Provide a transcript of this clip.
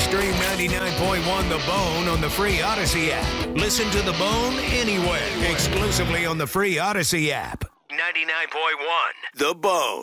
Stream 99.1 The Bone on the free Odyssey app. Listen to The Bone anywhere, exclusively on the free Odyssey app. 99.1 The Bone.